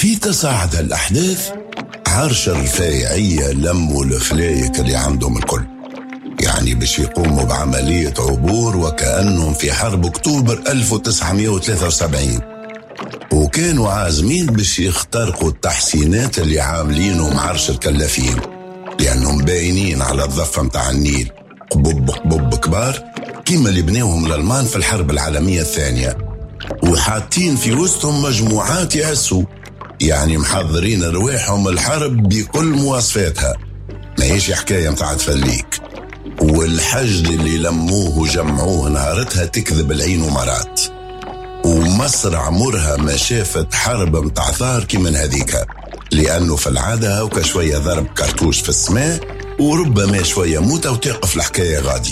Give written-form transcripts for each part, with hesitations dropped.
في تصاعد الأحداث عرش الرفايعية لموا الفلايك اللي عندهم الكل، يعني باش يقوموا بعملية عبور وكأنهم في حرب أكتوبر 1973، وكانوا عازمين باش يخترقوا التحسينات اللي عاملينهم عرش الكلافين، لأنهم باينين على الضفة متاع النيل قبب كبار كيما اللي بناوهم الألمان في الحرب العالمية الثانية، وحاطين في وسطهم مجموعات يأسوا، يعني محضرين رواحهم الحرب بكل مواصفاتها، ما هيش حكاية متاع تفليك. والحشد اللي لموه وجمعوه نهارتها تكذب العين ومرات، ومصر عمرها ما شافت حرب متاع ثار كيمن هذيك، لأنه في العادة هوكا شوية ضرب كرتوش في السماء وربما شوية موتة وتقف الحكاية غادي.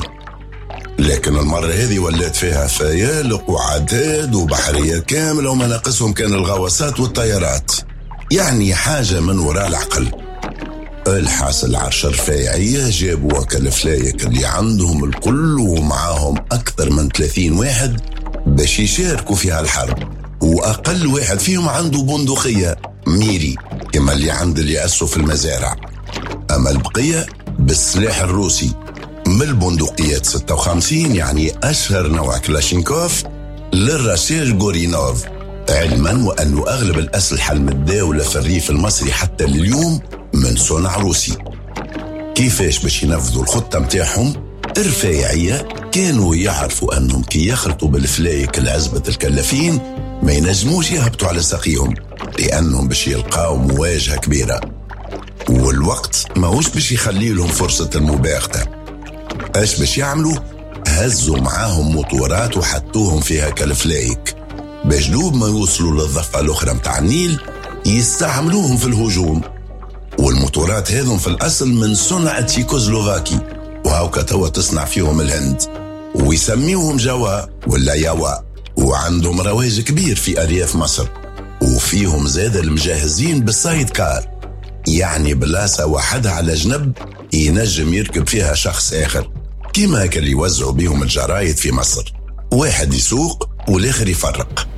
لكن المرة هذه ولات فيها فيالق وعداد وبحرية كاملة، وما ناقصهم كان الغواصات والطيارات، يعني حاجة من وراء العقل. الحاصل عرش الرفايعية جابوا وكالفلايك اللي عندهم الكل ومعاهم أكثر من 30 واحد باش يشاركوا في هالحرب، وأقل واحد فيهم عنده بندقية ميري كما اللي عند اللي يأسوا في المزارع، أما البقية بالسلاح الروسي من البندقيات 56، يعني أشهر نوع كلاشينكوف للرشاش غورينوف، علما وأنه أغلب الأسلحة المتداولة في الريف المصري حتى اليوم من صنع روسي. كيفاش باش ينفذوا الخطة متاعهم؟ الرفايعية كانوا يعرفوا أنهم كي يخلطوا بالفلايك العزبة الكلافين ما ينجموش يهبطوا على ساقيهم، لأنهم باش يلقاو مواجهة كبيرة، والوقت ماهوش باش يخلي لهم فرصة المباغتة. ايش باش يعملوا؟ هزوا معاهم موتورات وحطوهم فيها كالفلايك باش دوب ما يوصلوا للضفة الأخرى متاع النيل يستعملوهم في الهجوم. والموتورات هذم في الأصل من صنع تشيكوسلوفاكي، وهاوكا توا تصنع فيهم الهند، ويسميوهم جوا ولا يوا، وعندهم رواج كبير في أرياف مصر، وفيهم زاد المجهزين بالسايد كار، يعني بلاصة واحدة على جنب ينجم يركب فيها شخص آخر، كما كان يوزعوا بيهم الجرايد في مصر، واحد يسوق والآخر يفرق.